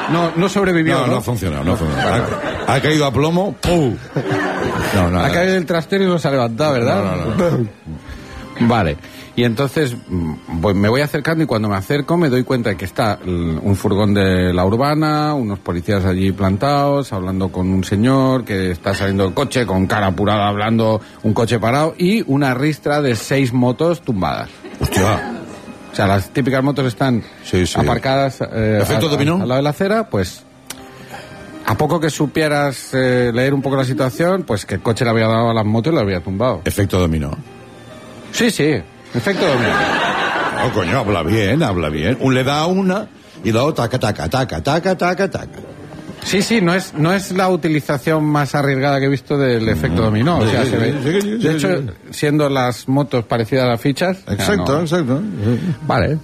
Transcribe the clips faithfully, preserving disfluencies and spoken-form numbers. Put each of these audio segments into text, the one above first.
no, no sobrevivió. No, no, no ha funcionado, no ha funcionado. Ha, ha caído a plomo, ¡pum! No, no, ha caído en el trastero y no se ha levantado, ¿verdad? No, no, no. Vale. Y entonces voy, me voy acercando y cuando me acerco me doy cuenta de que está un furgón de la urbana, unos policías allí plantados, hablando con un señor que está saliendo del coche con cara apurada, hablando, un coche parado y una ristra de seis motos tumbadas. Hostia. O sea, las típicas motos están Sí, sí. aparcadas eh, ¿Efecto a- dominó? a- al lado de la acera, pues a poco que supieras eh, leer un poco la situación, pues que el coche le había dado a las motos y le había tumbado. Efecto dominó. Sí, sí, efecto dominó. No, coño, habla bien, habla bien. Un le da a una y la otra taca, taca, taca, taca, taca, taca. Sí, sí, no es no es la utilización más arriesgada que he visto del efecto dominó. O sea, Sí, se ve- sí, sí, sí, de hecho, sí. siendo las motos parecidas a las fichas. Exacto, no. exacto. Vale.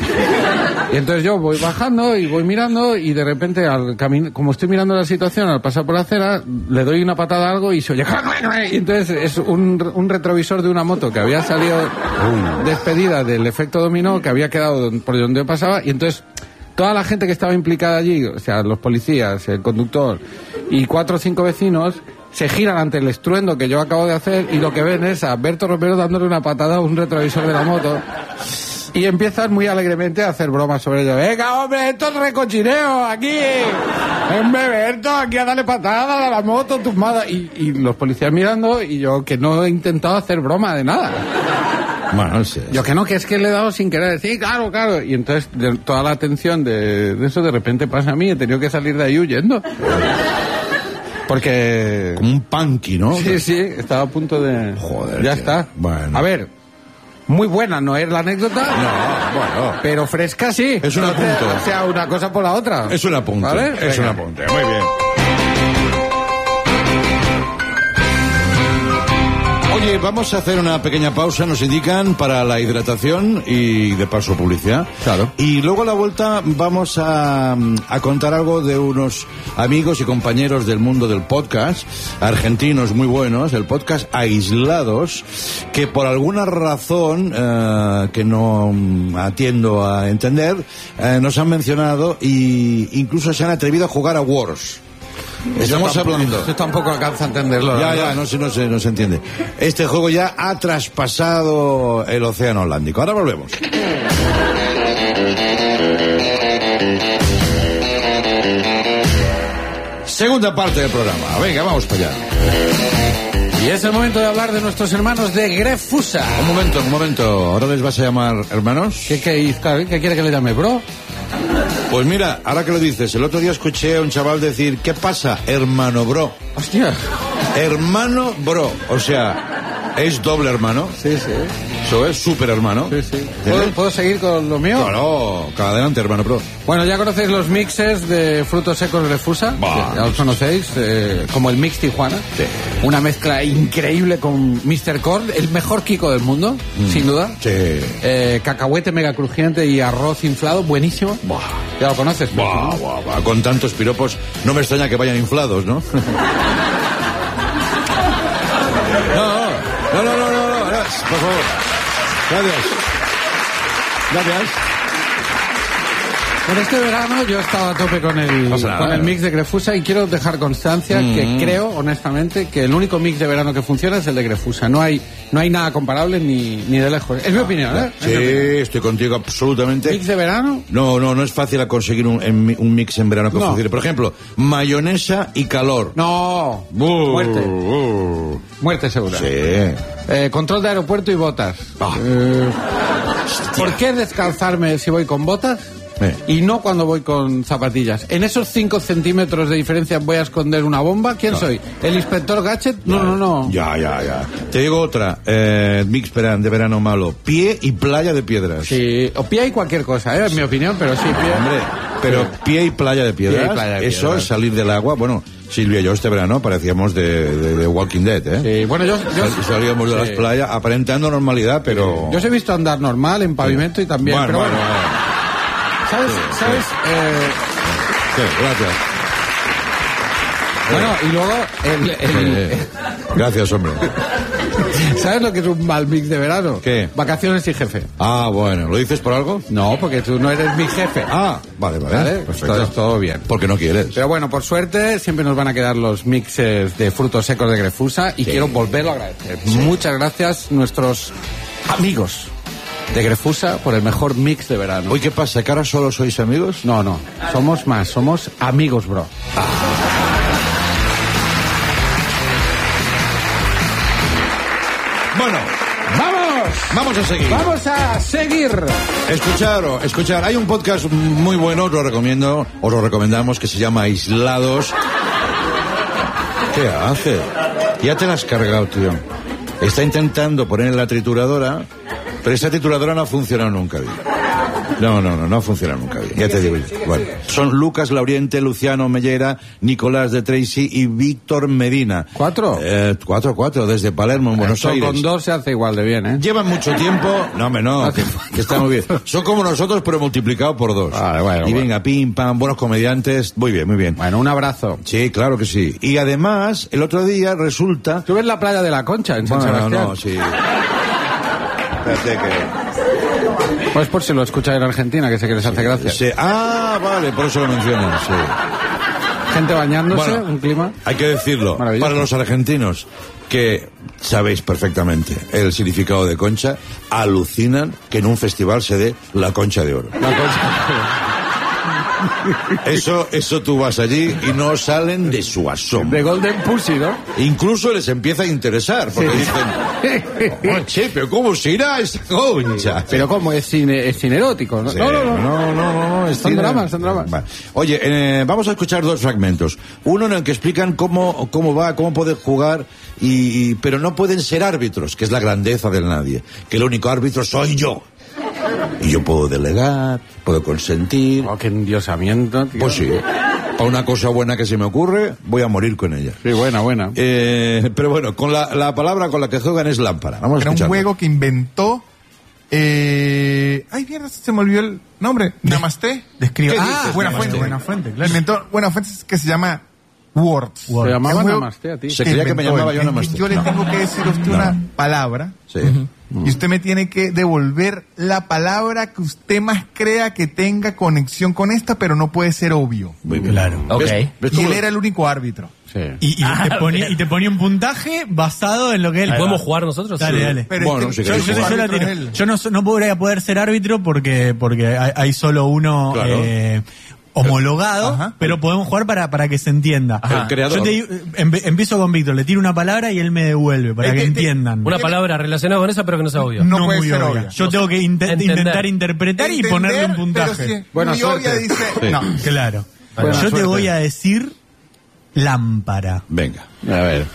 Y entonces yo voy bajando y voy mirando y de repente, al cami- como estoy mirando la situación, al pasar por la acera, le doy una patada a algo y se oye... Y entonces es un, un retrovisor de una moto que había salido despedida del efecto dominó, que había quedado por donde yo pasaba, y entonces toda la gente que estaba implicada allí, o sea, los policías, el conductor y cuatro o cinco vecinos, se giran ante el estruendo que yo acabo de hacer y lo que ven es a Berto Romero dándole una patada a un retrovisor de la moto. Y empiezan muy alegremente a hacer bromas sobre ello. ¡Venga, hombre, esto es recochineo! ¡Aquí! ¡Hombre, Berto, aquí a darle patada a la moto tumbada! Y, y los policías mirando y yo que no he intentado hacer broma de nada. Bueno, sí. Yo que no, que es que le he dado sin querer. Sí, claro, claro. Y entonces de, toda la atención de, de eso de repente pasa a mí. He tenido que salir de ahí huyendo. Porque... Como un punky, ¿no? Sí, sí, estaba a punto de... Joder, Ya tío. está. Bueno. A ver, muy buena no es la anécdota. No, bueno. Pero fresca sí. Es un Entonces, apunte. O sea, una cosa por la otra. Es un apunte. ¿Vale? Es un Venga. apunte. Muy bien. Oye, vamos a hacer una pequeña pausa, nos indican, para la hidratación y de paso publicidad. Claro. Y luego a la vuelta vamos a, a contar algo de unos amigos y compañeros del mundo del podcast, argentinos muy buenos, el podcast Aislados, que por alguna razón eh, que no mm, atiendo a entender, eh, nos han mencionado y incluso se han atrevido a jugar a Wars. Estamos Yo tampoco- hablando... Yo tampoco alcanzo a entenderlo. Ya, la ya, verdad. no se, no se, no se entiende. Este juego ya ha traspasado el océano Atlántico. Ahora volvemos. Segunda parte del programa. Venga, vamos para allá. Y es el momento de hablar de nuestros hermanos de Grefusa. Un momento, un momento. ¿Ahora les vas a llamar hermanos? ¿Qué, qué, ¿Qué quiere que le llame, bro? Pues mira, ahora que lo dices, el otro día escuché a un chaval decir, ¿qué pasa, hermano bro? Hostia. Hermano bro. O sea, es doble hermano. Sí, sí. Eso es súper hermano. sí, sí. ¿Puedo, ¿Puedo seguir con lo mío? Claro, cada adelante, hermano bro. Bueno, ya conocéis los mixes de frutos secos Grefusa. Bah. Ya los conocéis, eh, como el Mix Tijuana. Sí. Una mezcla increíble con mister Korn, el mejor Kiko del mundo, sin duda. Sí. Eh, cacahuete mega crujiente y arroz inflado, buenísimo. Buah. Ya lo conoces. pues, Buah, ¿no? buah, buah. Con tantos piropos, no me extraña que vayan inflados, ¿no? No, no, no, no, no, no, no, por favor. Gracias. Gracias. Bueno, este verano yo he estado a tope con el, Pasa nada, con el ¿eh? mix de Grefusa y quiero dejar constancia Mm. que creo, honestamente, que el único mix de verano que funciona es el de Grefusa. No hay, no hay nada comparable ni, ni de lejos. Es mi opinión, ¿eh? Es Sí, mi opinión. estoy contigo absolutamente. ¿Mix de verano? No, no, no es fácil conseguir un, en- un mix en verano que No. funcione. Por ejemplo, mayonesa y calor. No. Uh, Muerte. uh. Muerte segura. Sí. Eh, control de aeropuerto y botas. Ah. Eh, ¿Por qué descalzarme si voy con botas? Eh. Y no cuando voy con zapatillas. En esos cinco centímetros de diferencia voy a esconder una bomba. ¿Quién soy? ¿El inspector Gadget? No, no, no. Ya, ya, ya. Te digo otra. Eh, mix verano- de verano malo. Pie y playa de piedras. Sí, o pie y cualquier cosa, ¿eh? Es mi opinión, pero sí, pie. Hombre, pero pie y playa de piedras, Pie y playa de eso piedras. es salir del agua. Bueno, Silvia y yo este verano parecíamos de, de, de Walking Dead, ¿eh? Sí, bueno, yo, yo, Sal- Salíamos de sí. las playas aparentando normalidad, pero... yo os he visto andar normal en pavimento y también, Bueno, pero bueno, bueno. bueno. ¿Sabes? Sí, ¿Sabes? Eh, Sí, gracias. bueno, y luego el, el- Eh, Gracias, hombre. ¿Sabes lo que es un mal mix de verano? ¿Qué? Vacaciones y jefe. Ah, bueno, ¿lo dices por algo? No, porque tú no eres mi jefe. Ah, vale, vale. ¿Vale? Perfecto. Entonces todo bien. Porque no quieres. Pero bueno, por suerte siempre nos van a quedar los mixes de frutos secos de Grefusa y Sí. quiero volverlo a agradecer. Muchas gracias nuestros amigos de Grefusa por el mejor mix de verano. Uy, ¿qué pasa? ¿Que ahora solo sois amigos? No, no, somos más, somos amigos, bro. Bueno, ¡Vamos! vamos a seguir. ¡Vamos a seguir! Escuchar, escuchar. Hay un podcast muy bueno, os lo recomiendo, os lo recomendamos, que se llama Aislados. ¿Qué hace? Ya te la has cargado, tío. Está intentando poner en la trituradora, pero esa trituradora no ha funcionado nunca bien. No, no, no, no ha funcionado nunca bien. Ya te digo yo. Bueno, son Lucas Lauriente, Luciano Mellera, Nicolás de Tracy y Víctor Medina. ¿Cuatro? Eh, cuatro, cuatro, desde Palermo, en Buenos Esto Aires. con dos se hace igual de bien, ¿eh? Llevan mucho tiempo. No, hombre, no. Que, que está muy bien. Son como nosotros, pero multiplicado por dos. Vale, bueno, y bueno. venga, pim, pam, buenos comediantes. Muy bien, muy bien. Bueno, un abrazo. Sí, claro que sí. Y además, el otro día resulta... ¿Tú ves la playa de la Concha en San Bueno, Sebastián? no, sí. Espérate que... Pues por si lo escucháis en Argentina, que sé que les hace gracia. Sí. Ah, vale, por eso lo mencionan, sí. Gente bañándose, Bueno, un clima. Hay que decirlo, Maravilloso. para los argentinos, que sabéis perfectamente el significado de concha, alucinan que en un festival se dé la concha de oro. La Concha. Eso, eso tú vas allí y no salen de su asombro. De Golden Pussy, ¿no? Incluso les empieza a interesar, porque Sí. dicen, oye, pero ¿cómo se irá esa concha? Pero ¿cómo? Es cine, es cine erótico, ¿no? Sí, No, no, no. no, no, no, es Son cine. dramas, son dramas. Va. Oye, eh, vamos a escuchar dos fragmentos. Uno en el que explican cómo, cómo va, cómo poder jugar, y, y- pero no pueden ser árbitros, que es la grandeza del nadie. Que el único árbitro soy yo. Y yo puedo delegar, puedo consentir. Oh, qué endiosamiento, tío. Pues sí. Para una cosa buena que se me ocurre, voy a morir con ella. Sí, buena, buena. Eh, pero bueno, con la, la palabra con la que juegan es lámpara. Vamos a Era un escucharlo. juego que inventó. Eh... Ay, mierda, se me olvidó el nombre. Namaste. Describe. ¿Qué Ah, dices, Buena Namaste? Fuente. Buena Fuente, claro. Inventó Buena Fuente, que se llama Words. Se llamaba Es un juego Namaste a ti. Se creía que me inventó llamaba él. yo Namaste. Yo le No. tengo que decir a usted No. una palabra. Sí. Y usted me tiene que devolver la palabra que usted más crea que tenga conexión con esta, pero no puede ser obvio. Muy bien. Claro. ¿Ves- Ok. ves Y cómo él lo- era el único árbitro. Sí. Y, y Ah, te ponía, pero- y te ponía un puntaje basado en lo que él. ¿Podemos jugar nosotros? Dale, Sí. dale. Pero Bueno, es si que Yo, querés yo, el yo la árbitro tiro. es él. Yo no, so- no podría poder ser árbitro porque, porque hay, hay solo uno Claro. eh, homologado, Ajá. pero podemos jugar para, para que se entienda. El creador. Yo te digo, empe- empiezo con Víctor, le tiro una palabra y él me devuelve para Es que que te- entiendan. Una palabra relacionada con esa, pero que no sea obvio. No puede muy ser obvia. obvia. Yo tengo que inte- Entender. intentar interpretar y Entender, ponerle un puntaje. Pero si es Buena muy suerte. obvia, dice. Sí. No. Claro. Buena Yo te suerte. voy a decir lámpara. Venga. A ver.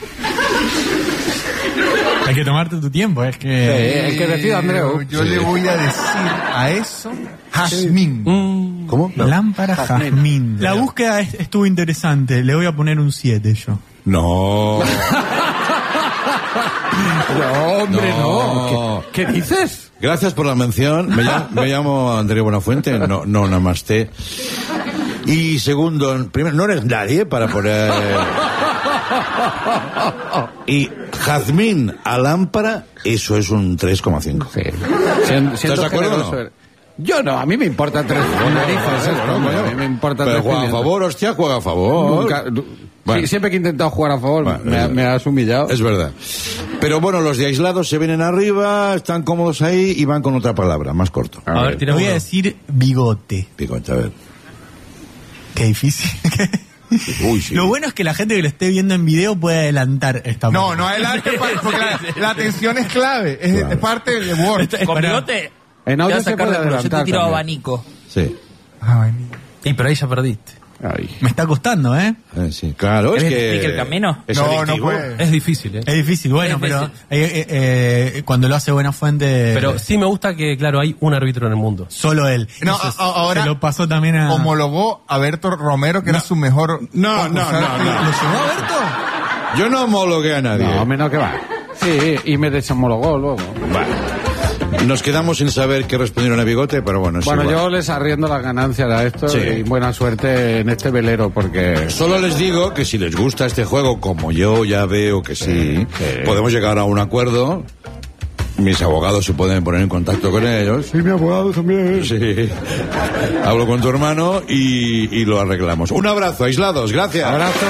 Hay que tomarte tu tiempo, es que... Sí. El que decida, Andreu. Yo Sí. le voy a decir a eso jazmín. ¿Cómo? Lámpara Jazmín. jazmín. La búsqueda es- estuvo interesante. Le voy a poner un siete yo. No. No, hombre, no. No. ¿Qué, qué dices? Gracias por la mención. Me llamo, me llamo Andrés Buenafuente. No, no, namaste. Y segundo, primero, no eres nadie para poner... Y jazmín a lámpara, eso es un tres coma cinco. Sí. Sien- siento de acuerdo o no? generoso. Yo no, a mí me importa tres narices esto, hombre, a mí me importa Pero tres juega a pimientos. favor, hostia, juega a favor. Nunca- nu- Bueno. sí, siempre que he intentado jugar a favor Bueno, me, es- me has humillado. Es verdad. Pero bueno, los de aislados se vienen arriba, están cómodos ahí y van con otra palabra, más corto. A ver, Te tira voy a uno. decir bigote. Picote, a ver. Qué difícil. Uy, sí. Lo bueno es que la gente que lo esté viendo en video puede adelantar esta No, parte. no adelante, porque la, la atención es clave. Es, Claro. es parte de Word. Esto- Con Espera. bigote. En te audio vas a se sacar puede de culo. Yo te adelantar tiro también. abanico. Sí. Ay, Y pero ahí ya perdiste. Ay. Me está costando, ¿eh? Eh, sí. Claro, es ¿Querés que que... te explique el camino? Es no, no adictivo. puede. Es difícil, ¿eh? Es difícil, bueno, Es pero difícil. eh, eh, eh, cuando lo hace Buena Fuente, Pero sí me gusta que, claro, hay un árbitro en el mundo. solo él. No, Entonces, a- ahora se lo pasó también a... homologó a Berto Romero, que era su mejor. No, no, concursante. no, no. ¿Lo llevó a Berto? Yo no homologué a nadie. No, menos que va. Sí, y me deshomologó luego. Vale. Nos quedamos sin saber qué respondieron a Bigote, pero bueno, es Bueno, igual. yo les arriendo las ganancias a esto Sí. y buena suerte en este velero, porque... Solo les digo que si les gusta este juego, como yo ya veo que sí, Sí. podemos llegar a un acuerdo. Mis abogados se pueden poner en contacto con ellos. Sí, mi abogado también. Sí. Hablo con tu hermano y, y lo arreglamos. Un abrazo, aislados. Gracias. Abrazo.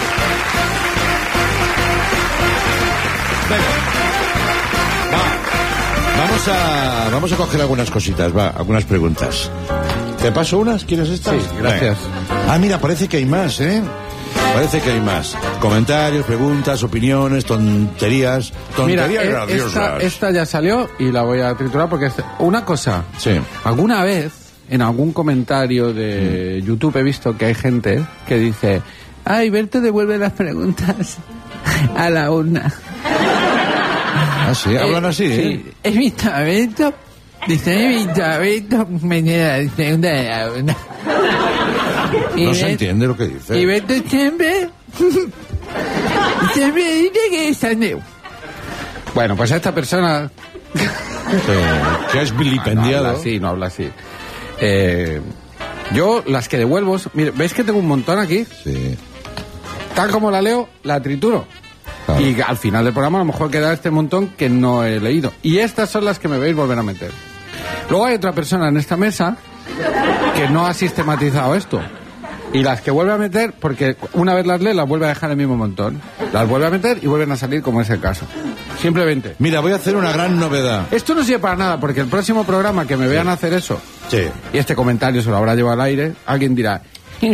Va. Vamos a, vamos a coger algunas cositas, va, algunas preguntas. ¿Te paso unas? ¿Quieres estas? Sí, gracias. Venga. Ah, mira, parece que hay más, ¿eh? Parece que hay más. Comentarios, preguntas, opiniones, tonterías. Mira, Tonterías eh, graciosas. esta, esta ya salió y la voy a triturar porque es una cosa. Sí. Alguna vez, en algún comentario de Mm. YouTube he visto que hay gente que dice, ay, Berto devuelve las preguntas a la urna. Ah, sí, hablan así, ¿eh? Sí, he visto a Berto, dice, he visto a Berto venir a la segunda de la urna. Y No se Bet- entiende lo que dice. Y Berto siempre, siempre dice que es Andreu. Bueno, pues esta persona... Sí, que es vilipendiado. No habla así, no habla así. Eh, yo, las que devuelvo, mire, ¿veis que tengo un montón aquí? Sí. Tal como la leo, la trituro. Claro. Y al final del programa a lo mejor queda este montón que no he leído. Y estas son las que me veis volver a meter. Luego hay otra persona en esta mesa que no ha sistematizado esto. Y las que vuelve a meter, porque una vez las lee, las vuelve a dejar en el mismo montón. Las vuelve a meter y vuelven a salir como es el caso. Simplemente. Mira, voy a hacer una gran novedad. Esto no sirve para nada, porque el próximo programa que me vean hacer eso, Sí. y este comentario se lo habrá llevado al aire, alguien dirá...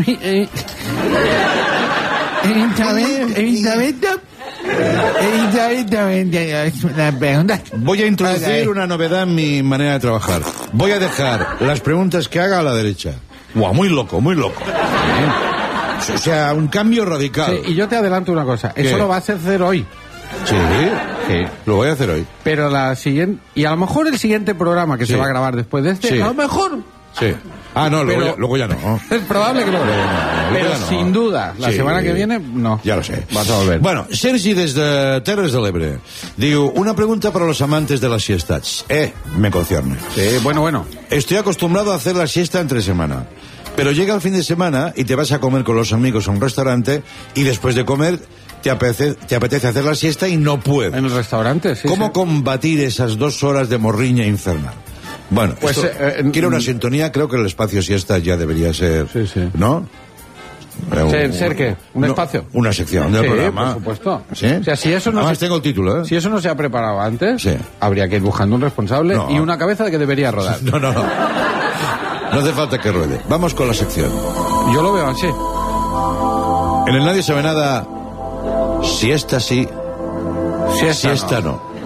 Voy a introducir una novedad en mi manera de trabajar. Voy a dejar las preguntas que haga a la derecha. Guau, muy loco, muy loco. ¿Eh? O sea, un cambio radical. Sí, y yo te adelanto una cosa, eso ¿Qué? lo vas a hacer hoy, Sí, Sí. lo voy a hacer hoy. pero la siguiente, y a lo mejor el siguiente programa que Sí. se va a grabar después de este, Sí. a lo mejor Sí. Ah, no, luego, Pero- ya, luego ya no. es probable que lo Luego pero ya no. sin duda, la Sí. semana que viene, no. Ya lo sé. Vas a volver. Bueno, Sergi des de Terres de l'Ebre diu, una pregunta para los amantes de las siestas. Eh, me concierne. Sí, bueno, bueno. Estoy acostumbrado a hacer la siesta entre semana, pero llega el fin de semana y te vas a comer con los amigos a un restaurante y después de comer te apetece, te apetece hacer la siesta y no puedes. En el restaurante, sí. ¿Cómo sí. combatir esas dos horas de morriña infernal? Bueno, Pues, esto eh, eh, quiere una mm, sintonía, creo que el espacio siesta ya debería ser, Sí, sí. ¿no? Eh, ¿Ser- ser qué? ¿Un espacio? Una sección del Sí, programa. por supuesto. ¿Sí? O sea, si eso no Además se- tengo el título, ¿eh? Si eso no se ha preparado antes, Sí. habría que ir buscando un responsable No. y una cabeza que debería rodar. No, no, no. No hace falta que ruede. Vamos con la sección. Yo lo veo así. En el Nadie Sabe Nada, siesta sí, Siesta, siesta no. no.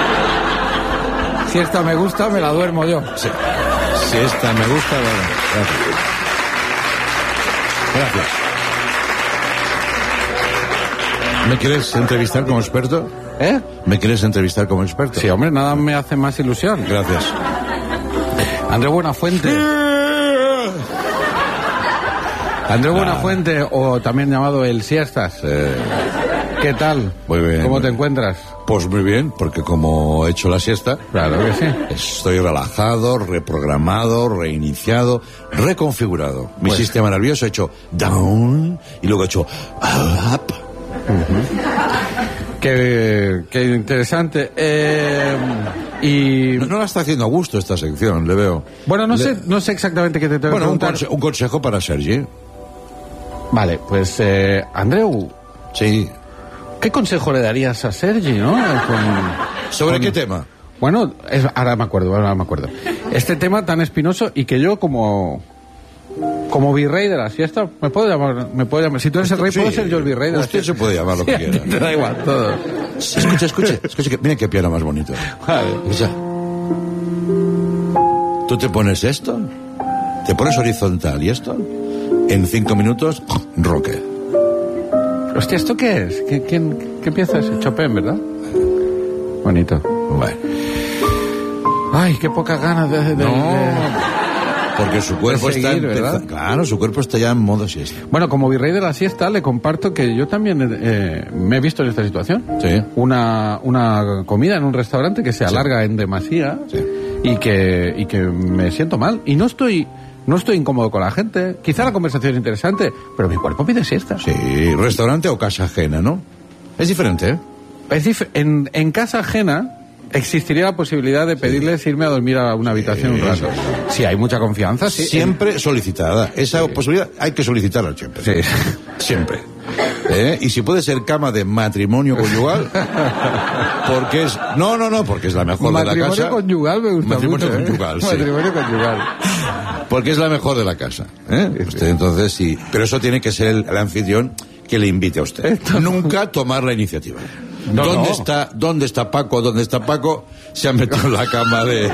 Si esta me gusta, me la duermo yo. Sí. Siesta me gusta, bueno, gracias. Gracias. ¿Me quieres entrevistar como experto? ¿Eh? ¿Me quieres entrevistar como experto? Sí, hombre, nada me hace más ilusión. Gracias. Andrés Buenafuente. Andrés Buenafuente, o también llamado el Siestas. Eh, ¿Qué tal? Muy bien. ¿Cómo te encuentras? pues muy bien, porque como he hecho la siesta, Claro que sí. estoy relajado, reprogramado, reiniciado, reconfigurado. Mi Pues- sistema nervioso ha hecho down y luego ha hecho up. Qué, qué interesante. Eh, y No, no la está haciendo a gusto esta sección, le veo. bueno, no Le- sé, no sé exactamente qué te tengo Bueno, que un, preguntar. conse- un consejo para Sergi. Vale, pues eh, Andreu, Sí. ¿qué consejo le darías a Sergi, no? Con- ¿Sobre con- qué tema? Bueno, es- ahora me acuerdo, ahora me acuerdo. Este tema tan espinoso y que yo como como virrey de la siesta, me puedo llamar, me puedo llamar. Si tú eres el rey, Sí, puedo ser yo el virrey de la usted siesta. se puede llamar lo que Sí, quiera. Te da igual, todo. Escucha, escucha, escucha, que, mira qué piano más bonito. Vale. Escucha. Tú te pones esto, te pones horizontal y esto, en cinco minutos, roque. Hostia, ¿esto qué es? ¿Qué, quién, qué pieza es? Chopin, ¿verdad? Bonito. Bueno, Ay, qué pocas ganas de... de- no, de- porque su cuerpo de seguir, está ¿verdad? empeza- Claro, su cuerpo está ya en modo siesta. Bueno, como virrey de la siesta, le comparto que yo también eh, me he visto en esta situación. Sí. Una, una comida en un restaurante que se alarga en demasía. Sí. y que, y que me siento mal. Y no estoy, no estoy incómodo con la gente. Quizá la conversación es interesante, pero mi cuerpo pide siesta. Sí, restaurante o casa ajena, ¿no? Es diferente, ¿eh? Es dif- en, en casa ajena existiría la posibilidad de pedirles irme a dormir a una habitación un rato. Si hay mucha confianza, sí. Siempre solicitada. Esa sí. posibilidad hay que solicitarla siempre. Sí. Siempre. ¿Eh? Y si puede ser cama de matrimonio conyugal, porque es... No, no, no, porque es la mejor de la casa. Matrimonio conyugal me gusta matrimonio mucho. Conyugal, ¿eh? sí. Matrimonio conyugal. Porque es la mejor de la casa. ¿eh? Usted, entonces, sí. Pero eso tiene que ser el, el anfitrión que le invite a usted. Esto... Nunca tomar la iniciativa. No, ¿Dónde no. está, dónde está Paco? ¿Dónde está Paco? Se ha metido en la cama de...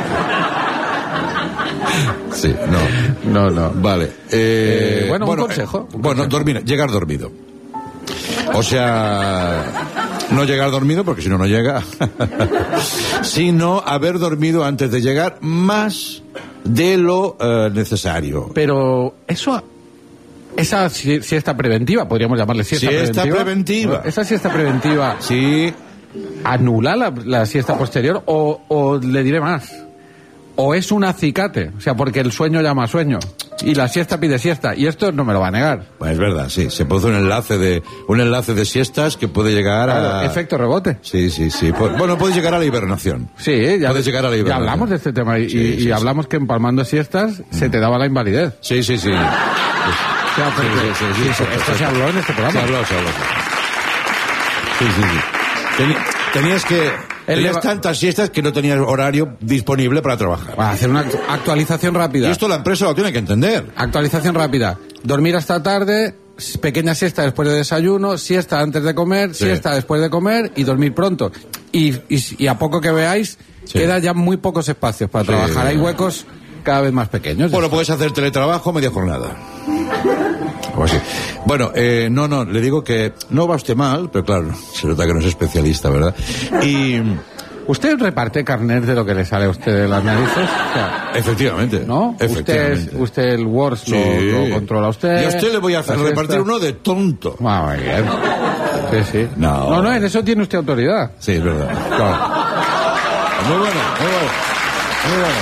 Sí, no. No, no. Vale. Eh, Eh, bueno, un bueno, consejo. eh, un bueno, consejo. dormir, llegar dormido. O sea, no llegar dormido, porque si no, no llega. Sino haber dormido antes de llegar más de lo eh, necesario. Pero eso... Esa si- siesta preventiva, podríamos llamarle siesta, Siesta preventiva. preventiva. Esa siesta preventiva Sí. anula la, la siesta posterior o, o le diré más. O es un acicate, o sea, porque el sueño llama sueño y la siesta pide siesta y esto no me lo va a negar. Pues es verdad, sí. Se produce un enlace de un enlace de siestas que puede llegar a... Claro, efecto rebote. Sí, sí, sí. Pues, bueno, puede llegar a la hibernación. Sí, ya, Puedes llegar a la ya hibernación. hablamos de este tema y, Sí, y- sí, y sí. hablamos que empalmando siestas se te daba la invalidez. Sí, sí, sí. O sea, porque- Sí, sí, sí, sí, esto se habló en este programa. Se habló, se habló. Sí, sí, sí. Teni- tenías que... El Tenías leva- tantas siestas que no tenías horario disponible para trabajar. Para hacer una act- actualización rápida. Y esto la empresa lo tiene que entender. Actualización rápida. Dormir hasta tarde, s- pequeña siesta después de desayuno, siesta antes de comer, Sí. siesta después de comer y dormir pronto. Y, y, y a poco que veáis, Sí. queda ya muy pocos espacios para Sí. trabajar. Hay huecos cada vez más pequeños. Bueno, puedes hacer teletrabajo media jornada. O así. Bueno, eh, no, no, le digo que no va usted mal, pero claro, se nota que no es especialista, ¿verdad? Y... ¿Usted reparte carnet de lo que le sale a usted de las narices? O sea, Efectivamente. ¿no? Usted, Efectivamente. es- usted el Word Sí. lo, lo controla usted. Y a usted le voy a hacer la repartir siesta. uno de tonto. Ah, muy bien. Sí, sí. No. no, no, en eso tiene usted autoridad. Sí, es verdad. Claro. Muy bueno, muy bueno. Muy bueno.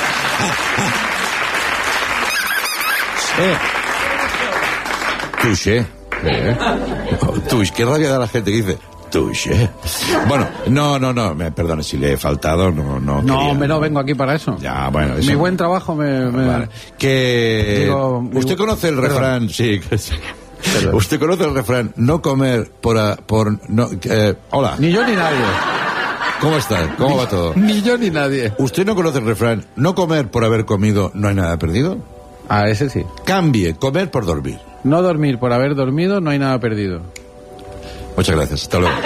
Eh. Touché. Eh. Touché. Qué rabia da la gente que dice touché. Bueno, no, no, no. Me perdone si le he faltado. No, no. No, quería. hombre, no vengo aquí para eso. Ya, bueno. Eso... Mi buen trabajo me... me- Vale. Que... Digo, mi- ¿Usted conoce el Perdón. refrán? Sí. que sí. Perdón. ¿Usted conoce el refrán? No comer por... a- por no, eh, hola. Ni yo ni nadie. ¿Cómo está? ¿Cómo va todo? Ni yo ni nadie. ¿Usted no conoce el refrán? No comer por haber comido, no hay nada perdido. Ah, ese sí. Cambie, comer por dormir. No dormir por haber dormido, no hay nada perdido. Muchas gracias. Hasta luego.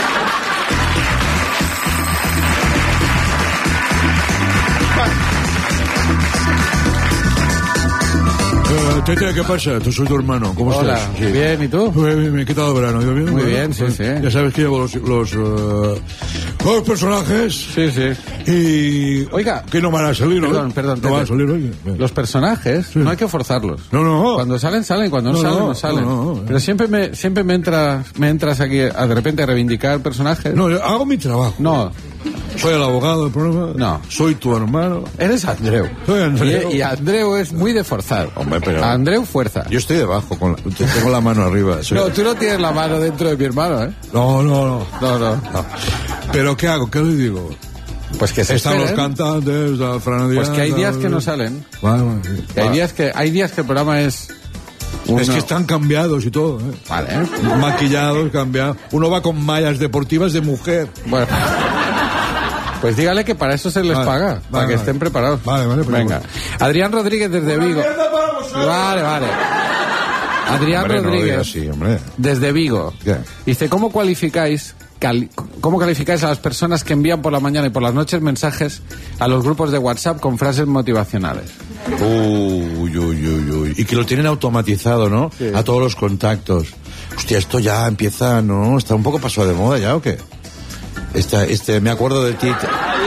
Eh, Tete, ¿qué pasa? Tú soy tu hermano. ¿Cómo Hola, estás? Sí. bien, ¿y tú? Muy bien, bien. ¿Qué tal el verano? ¿Ido bien? Muy Bueno, bien, sí, pues, sí. Ya sabes que llevo los, los, eh, los personajes Sí, sí. y... Oiga. Que no van a salir, ¿no? Perdón, perdón. No van a Tete. salir hoy. Los personajes, Sí. no hay que forzarlos. No, no. Cuando salen, salen. Cuando no, No, salen, no, no salen. no, no, no. Pero siempre me, siempre me entras, me entras aquí a de repente a reivindicar personajes. No, yo hago mi trabajo. No. Soy el abogado del programa. No. Soy tu hermano. Eres Andreu. Soy Andreu. Y, y Andreu es muy de forzar. Hombre, pero- Andreu fuerza. Yo estoy debajo, con la, tengo la mano arriba. Soy- No, tú no tienes la mano dentro de mi hermano, ¿eh? no, no, no. No, no. No. Pero ¿qué hago? ¿Qué le digo? Pues que se Están los esperen. cantantes, está Fran Pues que hay Díaz, días que no salen. Vale, vale, sí. Que hay Vale. días que hay días que el programa es uno- Es que están cambiados y todo, ¿eh? Vale, ¿eh? Maquillados, cambiados. Uno va con mallas deportivas de mujer. Bueno. Pues dígale que para eso se les Vale, paga, vale, para que vale. estén preparados. Vale, vale, pero Venga. Adrián Rodríguez desde Vigo. Vale, vale. Adrián Hombre, no lo Rodríguez digas así, hombre. desde Vigo. ¿Qué? Dice, ¿cómo cualificáis cali- cómo calificáis a las personas que envían por la mañana y por las noches mensajes a los grupos de WhatsApp con frases motivacionales? Uy, uy, uy, uy. Y que lo tienen automatizado, ¿no? Sí. A todos los contactos. Hostia, esto ya empieza, ¿no? Está un poco pasado de moda ya, ¿o qué? Esta, este, me acuerdo de ti.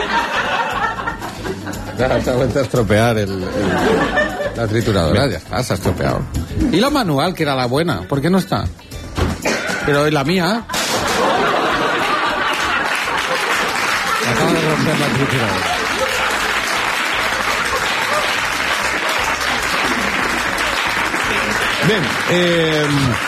Ya se ha vuelto a estropear el, el- la trituradora, ya está, se ha estropeado. Y la manual, que era la buena, ¿por qué no está? Pero en la mía... Acaba de romper la trituradora. Bien, eh,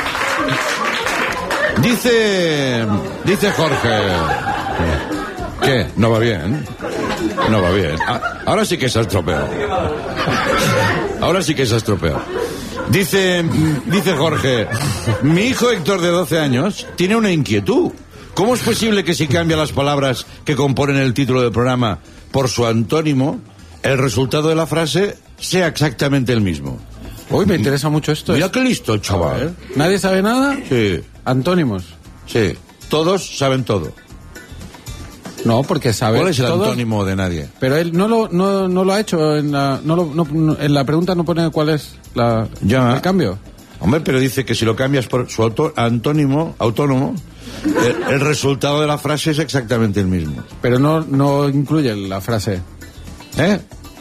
dice, dice Jorge, ¿qué? No va bien, no va bien. Ah, ahora sí que se ha estropeado. Ahora sí que se ha estropeado. Dice, dice Jorge, mi hijo Héctor de doce años tiene una inquietud. ¿Cómo es posible que si cambia las palabras que componen el título del programa por su antónimo, el resultado de la frase sea exactamente el mismo? Uy, me interesa mucho esto. Mira ¿eh? qué listo el chaval. ¿Nadie sabe nada? Sí, Antónimos. sí. Todos saben todo. No, porque sabe. ¿Cuál es el todos, antónimo de nadie? Pero él no lo, no, no lo ha hecho. En la, no lo, no, no- en la pregunta no pone cuál es la, Ya. el cambio. Hombre, pero dice que si lo cambias por su auto- antónimo, autónomo, el, el resultado de la frase es exactamente el mismo. Pero no, no incluye la frase. ¿Eh?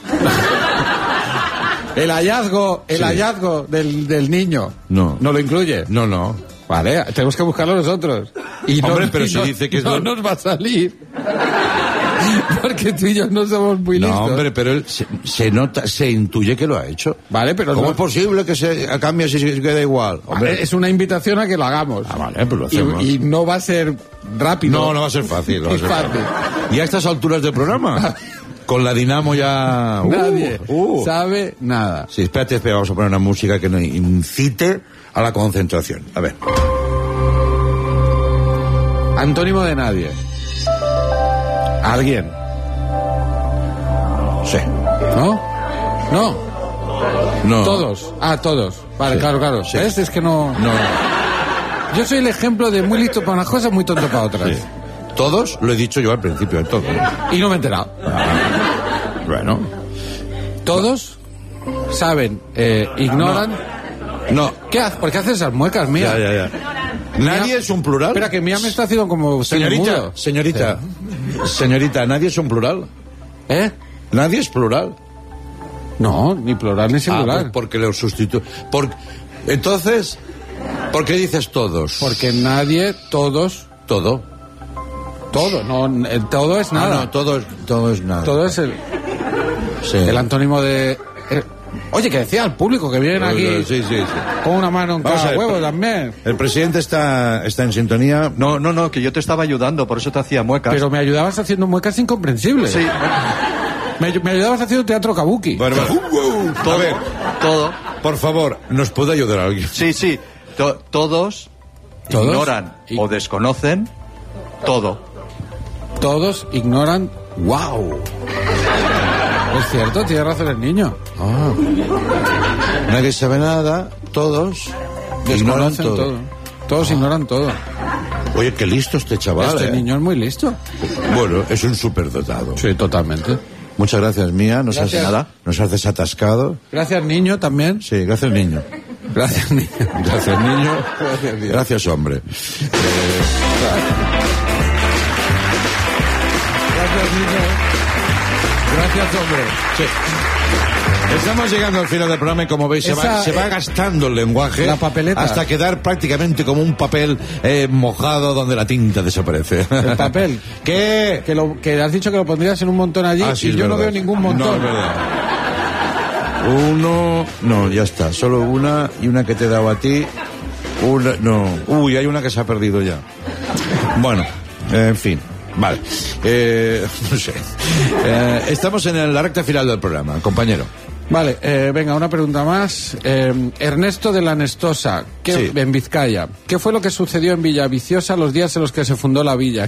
El hallazgo, el Sí. hallazgo del, del niño. No. No lo incluye. No, no. Vale, tenemos que buscarlo nosotros. Y Hombre, no, pero y si no- dice que es no lo- nos va a salir. Porque tú y yo no somos muy No, listos. hombre, pero él se, se nota, se intuye que lo ha hecho. Vale, pero ¿Cómo no- es posible que se cambie si se queda igual? Hombre. Es una invitación a que lo hagamos. Ah, vale, pues lo hacemos. y, y no va a ser rápido. No, no va a ser fácil. No va a Es ser fácil. Y a estas alturas del programa, con la Dinamo ya... uh, Nadie uh. sabe nada. Sí, espérate, espérate, vamos a poner una música que nos incite a la concentración. A ver. Antónimo de nadie. Alguien. Sí. ¿No? No. No. Todos. Ah, todos. Vale, Sí. claro, claro. Sí. ¿Ves? Es que no... No. Yo soy el ejemplo de muy listo para unas cosas, muy tonto para otras. Sí. Todos, lo he dicho yo al principio de todo. Y no me he enterado. Bueno. Todos saben, eh, ignoran... No. ¿Qué haces? ¿Por qué haces esas muecas, mía? Ya, ya, ya. ¿Nadie es un plural? Espera, que mía me está haciendo como... Señorita, mudo. señorita, señorita, ¿nadie es un plural? ¿Eh? ¿Nadie es plural? No, ni plural ni Ah, singular. pues porque lo sustituye. Por... Entonces, ¿por qué dices todos? Porque nadie, todos, Todo. todo, no, el todo es Ah, nada. no, todo es, todo es nada. Todo es el, Sí. el antónimo de... eh, oye, que decía al público que vienen aquí Sí, sí, sí. con una mano en Vamos cada a ver, huevo pero- también. El presidente está, está en sintonía. No, no, no, que yo te estaba ayudando, por eso te hacía muecas. Pero me ayudabas haciendo muecas incomprensibles. Sí, Me, me ayudabas haciendo teatro kabuki. Bueno, bueno. todo, A ver, todo. por favor, ¿nos puede ayudar alguien? Sí, sí, to- todos, ¿Todos? ignoran Y- o desconocen todo. Todos ignoran... ¡Wow! Es cierto, tiene razón el niño. Ah. Nadie sabe nada, todos ignoran Desconocen todo. Todos ignoran todo. Oye, qué listo este chaval, Este ¿eh? niño es muy listo. Bueno, es un superdotado. Sí, totalmente. Muchas gracias, Mía. Nos Gracias. has, nos has desatascado. Gracias, niño, también. Sí, gracias, niño. Gracias, niño. Gracias, niño. Gracias, niño. Gracias, hombre. Gracias, niño. Gracias, hombre. Sí. Estamos llegando al final del programa y como veis se va, Esa- se va gastando el lenguaje La papeleta. hasta quedar prácticamente como un papel eh, mojado donde la tinta desaparece. El papel. ¿Qué? Que, lo, que has dicho que lo pondrías en un montón allí Ah, sí, y es yo no verdad. veo ningún No, montón. es verdad. Uno, no, ya está, solo una y una que te he dado a ti. Una, no, uy, hay una que se ha perdido ya. Bueno, en fin. Vale, eh, no sé. Eh, estamos en la recta final del programa, compañero. Vale, eh, venga, una pregunta más. Eh, Ernesto de la Nestosa, ¿qué, Sí. en Vizcaya. ¿Qué fue lo que sucedió en Villaviciosa los días en los que se fundó la villa?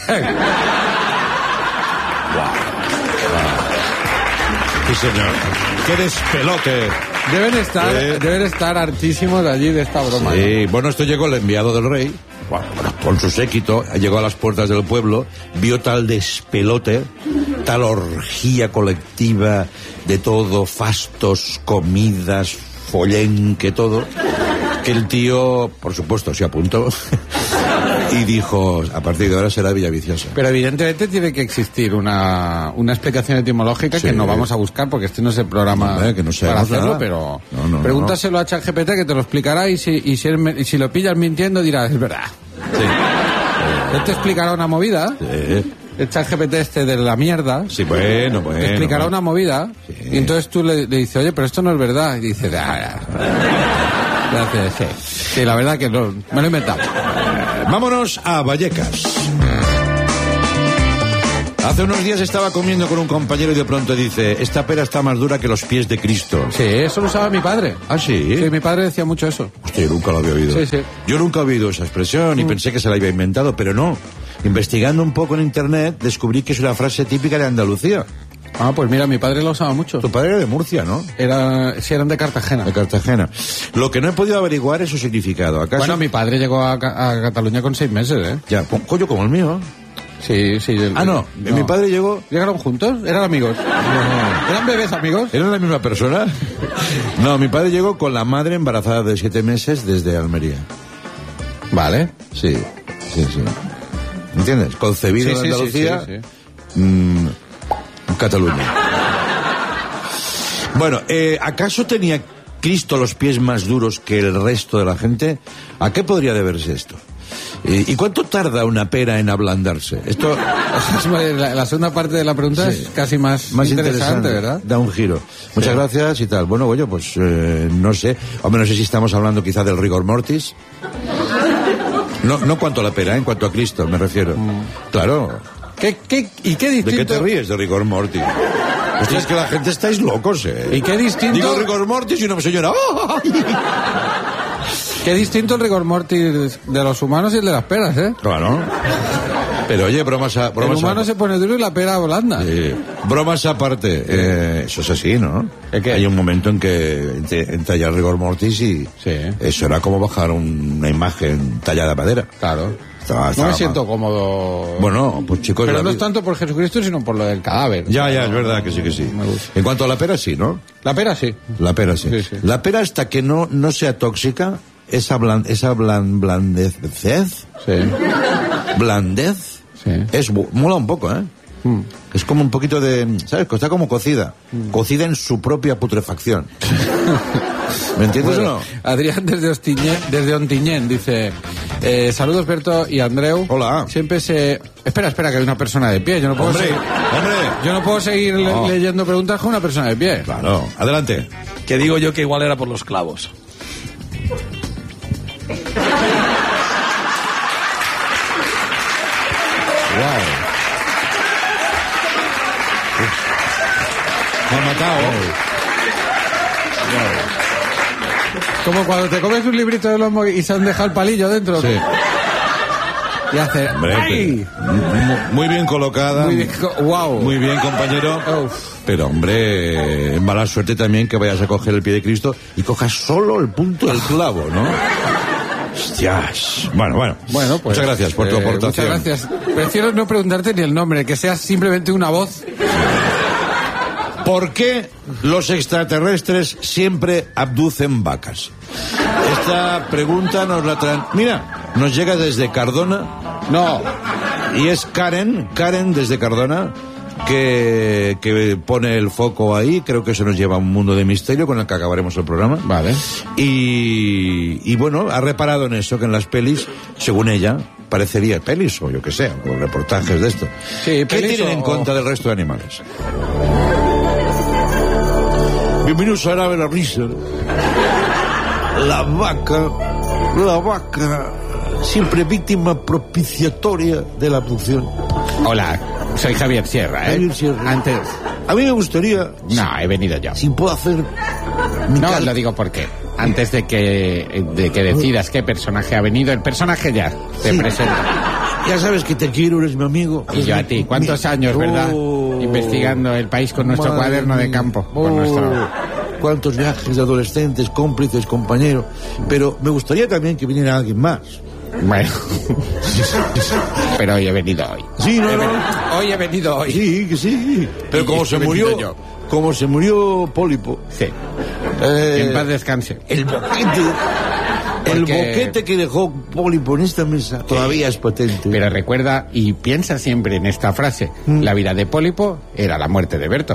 Sí, señor. ¡Qué despelote! Deben estar, Eh. deben estar hartísimos de allí de esta broma. Sí, bueno, esto llegó el enviado del rey, bueno, con su séquito, llegó a las puertas del pueblo, vio tal despelote, tal orgía colectiva de todo, fastos, comidas, follenque, todo, que el tío, por supuesto, se apuntó y dijo, a partir de ahora será Villaviciosa. Pero evidentemente tiene que existir una, una explicación etimológica Sí. que no vamos a buscar porque este no es el programa Hombre, que no para sabemos hacerlo, nada. pero No, no, no, pregúntaselo a ChatGPT que te lo explicará y si, y si, él me- y si lo pillas mintiendo dirás, es verdad. Sí. Él te explicará una movida, Sí. el ChatGPT este de la mierda, Sí, bueno, bueno. te explicará bueno. una movida Sí. y entonces tú le, le dices, oye, pero esto no es verdad. Y dice, "Ah, Gracias, sí. Sí, la verdad que no, me lo he inventado. Vámonos a Vallecas. Hace unos días estaba comiendo con un compañero y de pronto dice, esta pera está más dura que los pies de Cristo. Sí, eso lo usaba mi padre. ¿Ah, sí? Sí, mi padre decía mucho eso. Hostia, yo nunca lo había oído. Sí, sí. Yo nunca había oído esa expresión y Mm. pensé que se la había inventado, pero no. Investigando un poco en internet, descubrí que es una frase típica de Andalucía. Ah, pues mira, mi padre lo usaba mucho. Tu padre era de Murcia, ¿no? Era, sí, eran de Cartagena. De Cartagena. Lo que no he podido averiguar es su significado. ¿Acaso? Bueno, mi padre llegó a, Ca- a Cataluña con seis meses, ¿eh? Ya, co- coño, como el mío. Sí, sí. el- Ah, no. Mi padre llegó... ¿Llegaron juntos? ¿Eran amigos? ¿Eran bebés amigos? ¿Era la misma persona? No, mi padre llegó con la madre embarazada de siete meses desde Almería. Vale. Sí, sí, sí. ¿Entiendes? Concebido Sí, en sí, sí, Andalucía, sí, mm, Cataluña. Bueno, eh, ¿acaso tenía Cristo los pies más duros que el resto de la gente? ¿A qué podría deberse esto? Eh, ¿Y cuánto tarda una pera en ablandarse? Esto La, la segunda parte de la pregunta Sí. es casi más, más interesante, interesante, ¿verdad? Da un giro. Muchas Sí. gracias y tal. Bueno, oye, pues eh, no sé. Hombre, no sé si estamos hablando quizá del rigor mortis. No, no cuanto a la pera, ¿eh? En cuanto a Cristo, me refiero. Claro. ¿Qué, qué, ¿Y qué ¿De distinto? qué te ríes de rigor mortis? Hostia, es que la gente estáis locos, ¿eh? ¿Y qué distinto? Digo rigor mortis y una señora... ¡ay! Qué distinto el rigor mortis de los humanos y el de las peras, ¿eh? Claro. Pero oye, bromas a... El Bromas humano a... se pone duro y la pera blanda. Sí. Bromas aparte, eh, eso es así, ¿no? ¿El qué? Hay un momento en que ent- entra ya el rigor mortis y Sí. eso era como bajar un- una imagen tallada de madera. Claro. Estaba- No estaba me mal. siento cómodo. Bueno, pues chicos... Pero la no es vida- tanto por Jesucristo, sino por lo del cadáver. Ya, ya, es verdad que sí, que sí. Me gusta. En cuanto a la pera, sí, ¿no? La pera sí. La pera, sí. Sí, sí. La pera, hasta que no, no sea tóxica, esa, blan, esa blan, blandez... Sí. Blandez... Sí. Es, bu- mola un poco, ¿eh? Mm. Es como un poquito de... ¿Sabes? Está como cocida. Cocida en su propia putrefacción. ¿Me entiendes Bueno, o no? Adrián desde Ostiñén, desde Ontinyent dice, eh, saludos Berto y Andreu. Hola. Siempre se... Espera, espera, que hay una persona de pie. Yo no puedo ¡Hombre! seguir, ¡Hombre! yo no puedo seguir le- No. leyendo preguntas con una persona de pie. Claro. Adelante. Que digo yo que igual era por los clavos. Wow. Me han matado. Como cuando te comes un librito de lomo y se han dejado el palillo dentro. Sí. Y hace... Hombre, ¡ay! mu- muy bien colocada. Muy bien, co- wow. Muy bien, compañero. Uf. Pero, hombre, mala suerte también que vayas a coger el pie de Cristo y cojas solo el punto del clavo, ¿no? Hostias. Bueno, bueno. Bueno, pues... Muchas gracias por tu eh, aportación. Muchas gracias. Prefiero no preguntarte ni el nombre, que sea simplemente una voz. ¿Por qué los extraterrestres siempre abducen vacas? Esta pregunta nos la traen... Mira, nos llega desde Cardona. No. Y es Karen, Karen desde Cardona, que, que pone el foco ahí. Creo que eso nos lleva a un mundo de misterio con el que acabaremos el programa. Vale. Y, y bueno, ha reparado en eso, que en las pelis, según ella, parecería pelis o yo que sé, o reportajes de esto. Sí, ¿Qué pelis tienen o- en contra del resto de animales? Bienvenidos a Nave la Risa. La vaca, la vaca, siempre víctima propiciatoria de la abducción. Hola, soy Javier Sierra, ¿eh? Javier Sierra. Antes... A mí me gustaría, No, he venido yo. si puedo hacer... mi No, cal- lo digo porque antes de que, de que decidas qué personaje ha venido, el personaje ya te Sí. presenta. Ya sabes que te quiero, eres mi amigo. Y yo a ti. ¿Cuántos Mi- años, verdad? Oh, Investigando el país con nuestro madre cuaderno de mía. campo. Oh, Con nuestro... Cuántos viajes de adolescentes, cómplices, compañeros. Pero me gustaría también que viniera alguien más. Bueno. Pero hoy he venido hoy. Sí, no, He no. venido- Hoy he venido hoy. Sí, que sí. Pero Y como es se que he murió, venido yo. como se murió Pólipo. Sí. eh, En paz descanse. el boquete, el Porque- boquete que dejó Pólipo en esta mesa todavía es potente. Pero recuerda y piensa siempre en esta frase. Mm. La vida de Pólipo era la muerte de Berto.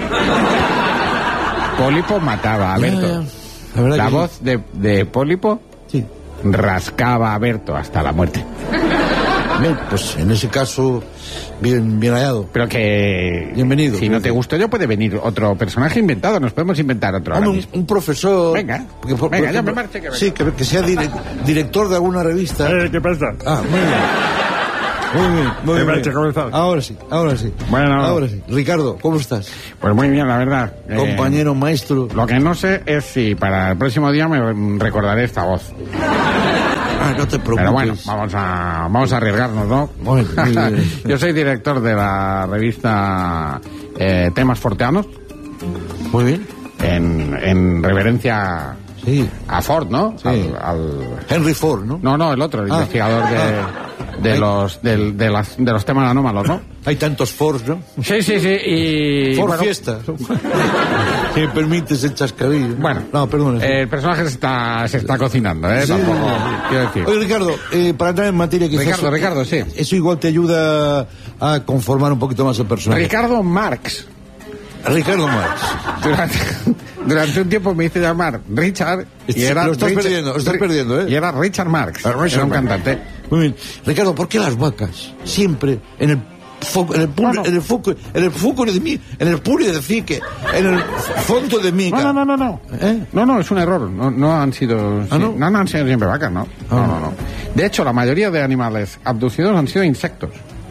Pólipo mataba a Ya, Berto. ya. La verdad La que sí. voz de, de Pólipo Sí. rascaba a Berto hasta la muerte. Bien, pues en ese caso, bien, bien hallado. Pero que... Bienvenido. Si no te gustó yo, puede venir otro personaje inventado. Nos podemos inventar otro ahora Hombre, mismo. un, un profesor. Venga, que, por- venga, por ya ejemplo, me marche que venga. Sí, que, que sea dire- director de alguna revista. ¿Qué pasa? Ah, muy bien. Muy bien, muy ¿Qué bien. marcha? ¿Cómo estás? Ahora sí, ahora sí. Bueno. Ahora sí. Ricardo, ¿cómo estás? Pues muy bien, la verdad. Eh, Compañero, maestro. Lo que no sé es si para el próximo día me recordaré esta voz. Ah, no te preocupes. Pero bueno, vamos a, vamos a arriesgarnos, ¿no? Muy bien, muy bien. Yo soy director de la revista eh, Temas Forteanos, Muy bien. en, en reverencia Sí. a Ford, ¿no? Sí. Al, al- Henry Ford, ¿no? No, no, el otro, el Ah. investigador de, de, los, del- de, las, de los temas anómalos, ¿no? Hay tantos Fords, ¿no? Sí, sí, sí, y... Ford bueno, Fiesta. Si me permites el chascadillo. Bueno, No, perdón. eh, el personaje se está, se está cocinando, ¿eh? Sí, Tampoco, sí, sí. quiero decir. Oye, Ricardo, eh, para entrar en materia quizás... Ricardo, Ricardo, sí. Eso igual te ayuda a conformar un poquito más el personaje. Ricardo Marx. Ricardo Marx. Durante, durante un tiempo me hice llamar Richard y Sí, era lo estás Richard- perdiendo, lo estás perdiendo, ¿eh? Y era Richard Marx, Ah, Richard era un Marx. cantante. Muy bien. Ricardo, ¿por qué las vacas siempre en el foco, en el pu- Bueno. en el foco, en el foco de mí, en el puri de fique, en el fondo de mí? No, no, no, no, no. ¿Eh? No, no, es un error. No, no han sido, ¿Ah, no? no, no han sido siempre vacas, no. No, no, no. De hecho, la mayoría de animales abducidos han sido insectos.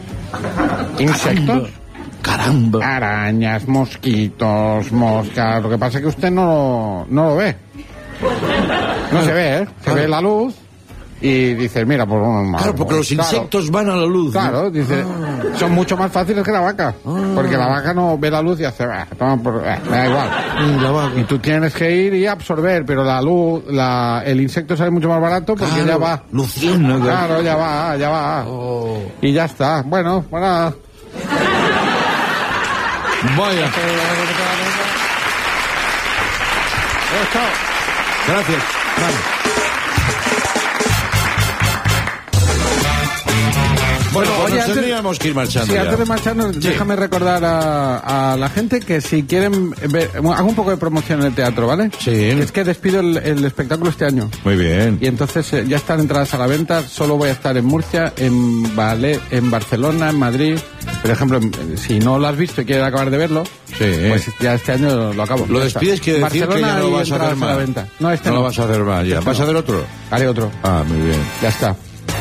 Insectos. Caramba. Arañas, mosquitos, moscas. Lo que pasa es que usted no, no lo ve. No se ve, ¿eh? Se Claro. ve la luz y dice, mira, pues un Claro, porque los Claro. insectos van a la luz. ¿no? Claro, dice, son mucho más fáciles que la vaca. Porque la vaca no ve la luz y hace, "Ah, toma por- eh, me da igual. Y la vaca. Y tú tienes que ir y absorber, pero la luz, la, el insecto sale mucho más barato porque Claro, ya va. luciérnaga. Claro, ya va, ya va. Oh. Y ya está. Bueno, bueno. Vaya. Gracias. Bueno, pues oye, nos antes- tendríamos que ir marchando Sí, ya. antes de marcharnos, déjame recordar a, a la gente que si quieren ver, hago un poco de promoción en el teatro, ¿vale? Sí. Es que despido el, el espectáculo este año. Muy bien. Y entonces eh, ya están entradas a la venta. Solo voy a estar en Murcia, en Vale, en Barcelona, en Madrid. Por ejemplo, en- si no lo has visto y quieres acabar de verlo, Sí. pues ya este año lo acabo. Lo Ya está. despides quiere decir que Barcelona ya no y lo vas a entradas hacer a la más. venta. No, este no no. lo vas a hacer más ya. Este ¿Vas a no. hacer otro? Haré otro. Ah, muy bien. Ya está.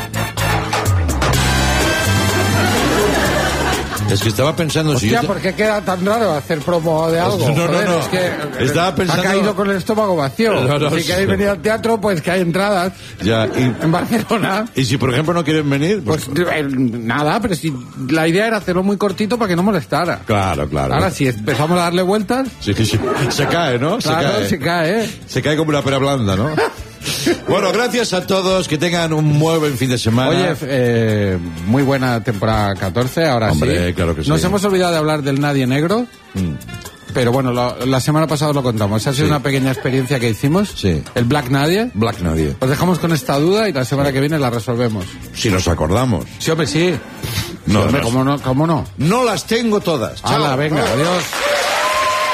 Es que estaba pensando si Hostia, yo... ¿por qué queda tan raro hacer promo de algo? No, no, Joder, no. Es que Estaba pensando- ha caído con el estómago vacío. No, no, si sí. queréis venir al teatro, pues que hay entradas Ya, y, en Barcelona. y si por ejemplo no quieren venir, pues... Pues eh, nada, pero si la idea era hacerlo muy cortito para que no molestara. Claro, claro. Ahora, si empezamos a darle vueltas, Sí, sí. Se cae, ¿no? Se claro, cae. se cae, ¿eh? Se cae como una pera blanda, ¿no? Bueno, gracias a todos, que tengan un muy buen fin de semana. Oye, eh, muy buena temporada catorce, ahora Hombre, sí. claro que sí. Nos hemos olvidado de hablar del Nadie Negro, Mm. pero bueno, lo- la semana pasada lo contamos. Ha sido Sí. una pequeña experiencia que hicimos. Sí. El Black Nadie. Black nadie. Os dejamos con esta duda y la semana que viene la resolvemos. Si nos acordamos. Sí, hombre, sí. No, Sí, hombre, no. ¿cómo no? ¿Cómo no? No las tengo todas. Chao. Hala, venga, adiós.